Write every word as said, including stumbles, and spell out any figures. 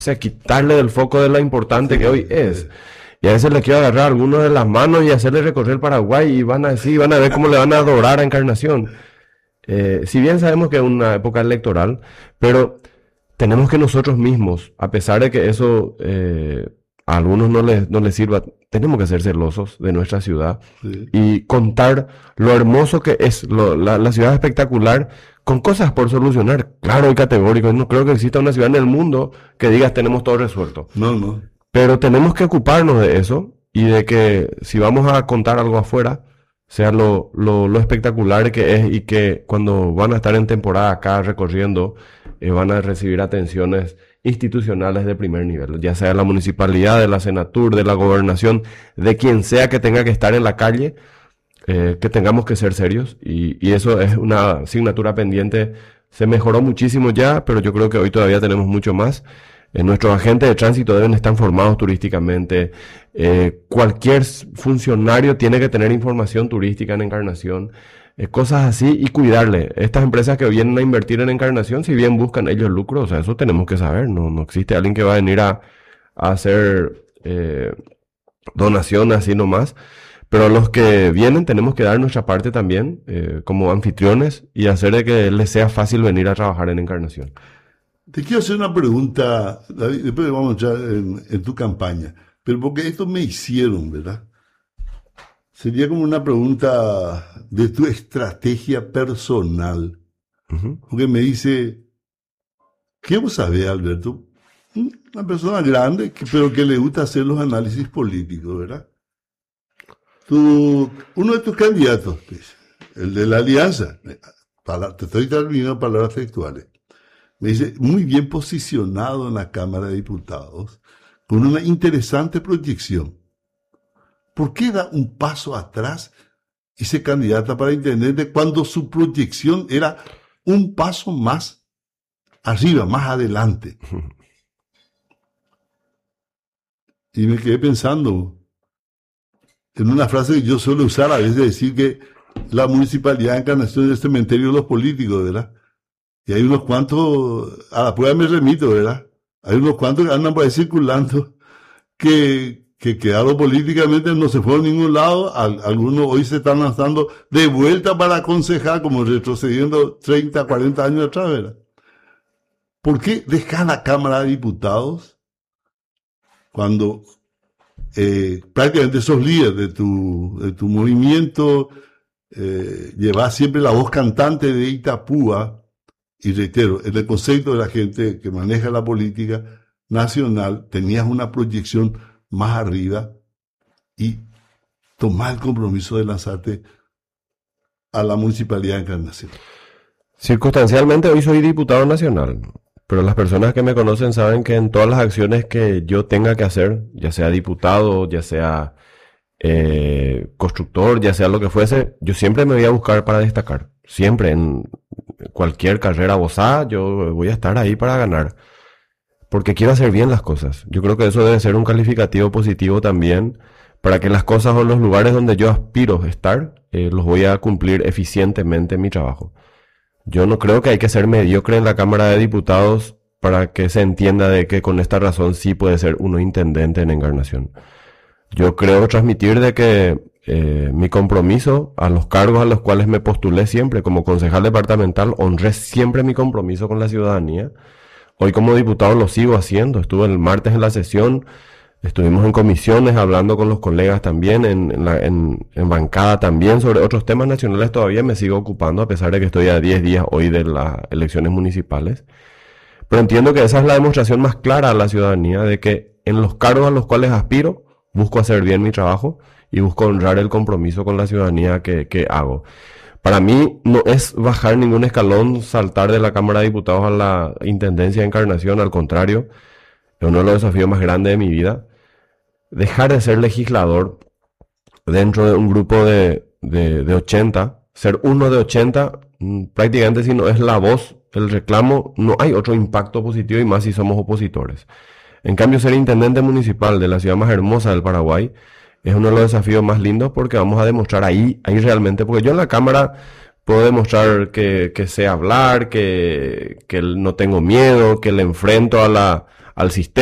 sea, quitarle del foco de lo importante que hoy es. Y a veces le quiero agarrar a alguno de las manos y hacerle recorrer Paraguay y van a decir, van a ver cómo le van a adorar a Encarnación. Eh, si bien sabemos que es una época electoral, pero tenemos que nosotros mismos, a pesar de que eso eh, a algunos no les, no les sirva, tenemos que ser celosos de nuestra ciudad Sí. y contar lo hermoso que es lo- la, la ciudad espectacular con cosas por solucionar, claro y categórico. No creo que exista una ciudad en el mundo que digas tenemos todo resuelto. No, no. Pero tenemos que ocuparnos de eso y de que si vamos a contar algo afuera, sea lo, lo, lo espectacular que es y que cuando van a estar en temporada acá recorriendo, eh, van a recibir atenciones institucionales de primer nivel, ya sea de la municipalidad, de la Senatur, de la gobernación, de quien sea que tenga que estar en la calle, eh, que tengamos que ser serios y, y eso es una asignatura pendiente. Se mejoró muchísimo ya, pero yo creo que hoy todavía tenemos mucho más. Eh, nuestros agentes de tránsito deben estar formados turísticamente. Eh, cualquier s- funcionario tiene que tener información turística en Encarnación. Eh, cosas así y cuidarle. Estas empresas que vienen a invertir en Encarnación, si bien buscan ellos lucro, o sea, eso tenemos que saber. No, no existe alguien que va a venir a, a hacer eh, donaciones así nomás. Pero los que vienen tenemos que dar nuestra parte también eh, como anfitriones y hacer de que les sea fácil venir a trabajar en Encarnación. Te quiero hacer una pregunta, David, después vamos a entrar en, en tu campaña, pero porque esto me hicieron, ¿verdad? Sería como una pregunta de tu estrategia personal. Ujú. Porque me dice, ¿qué vos sabés, Alberto? Una persona grande, que- pero que le gusta hacer los análisis políticos, ¿verdad? Tu, uno de tus candidatos, dice, el de la alianza, para- te estoy terminando palabras textuales, me dice, muy bien posicionado en la Cámara de Diputados, con una interesante proyección. ¿Por qué da un paso atrás y se candidata para intendente cuando su proyección era un paso más arriba, más adelante? Y me quedé pensando en una frase que yo suelo usar a veces, decir que la municipalidad de Encarnación es el cementerio de los políticos, ¿verdad? Y hay unos cuantos, a la prueba me remito, ¿verdad? Hay unos cuantos que andan por ahí circulando que, que quedaron políticamente, no se fueron a ningún lado. Al- algunos hoy se están lanzando de vuelta para aconsejar, como retrocediendo treinta, cuarenta años atrás, ¿verdad? ¿Por qué dejar la Cámara de Diputados cuando eh, prácticamente sos líder de tu, de tu movimiento, eh, llevas siempre la voz cantante de Itapúa? Y reitero, en el concepto de la gente que maneja la política nacional, tenías una proyección más arriba y tomar el compromiso de lanzarte a la municipalidad de Encarnación. Circunstancialmente hoy soy diputado nacional, pero las personas que me conocen saben que en todas las acciones que yo tenga que hacer, ya sea diputado, ya sea eh, constructor, ya sea lo que fuese, yo siempre me voy a buscar para destacar. Siempre en cualquier carrera vosada, yo voy a estar ahí para ganar. Porque quiero hacer bien las cosas. Yo creo que eso debe ser un calificativo positivo también para que las cosas o los lugares donde yo aspiro estar, eh, los voy a cumplir eficientemente en mi trabajo. Yo no creo que hay que ser mediocre en la Cámara de Diputados para que se entienda de que con esta razón sí puede ser uno intendente en Encarnación. Yo creo transmitir de que eh, mi compromiso a los cargos a los cuales me postulé siempre como concejal departamental, honré siempre mi compromiso con la ciudadanía. Hoy como diputado lo sigo haciendo. Estuve el martes en la sesión, estuvimos en comisiones hablando con los colegas también, en, en, la, en, en bancada también, sobre otros temas nacionales todavía me sigo ocupando, a pesar de que estoy a diez días hoy de las elecciones municipales. Pero entiendo que esa es la demostración más clara a la ciudadanía de que en los cargos a los cuales aspiro, busco hacer bien mi trabajo y busco honrar el compromiso con la ciudadanía que, que hago. Para mí no es bajar ningún escalón, saltar de la Cámara de Diputados a la Intendencia de Encarnación, al contrario, es uno de los desafíos más grandes de mi vida. Dejar de ser legislador dentro de un grupo de, de, de ochenta, ser uno de ochenta, mm, prácticamente si no es la voz, el reclamo, no hay otro impacto positivo y más si somos opositores. En cambio, ser intendente municipal de la ciudad más hermosa del Paraguay es uno de los desafíos más lindos porque vamos a demostrar ahí, ahí realmente, porque yo en la Cámara puedo demostrar que, que sé hablar, que, que no tengo miedo, que le enfrento a la, al sistema.